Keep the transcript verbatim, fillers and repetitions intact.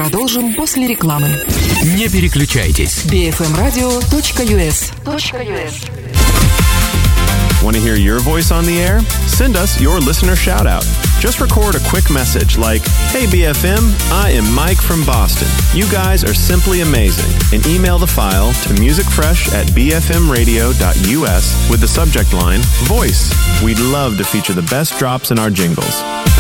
Продолжим после рекламы. Не переключайтесь. би эф эм радио точка ю эс. Want to hear your voice on the air? Send us your listener shout-out. Just record a quick message like, "Hey B F M, I am Mike from Boston. You guys are simply amazing," and email the file to musicfresh at b f m radio dot u s with the subject line, Voice. We'd love to feature the best drops in our jingles.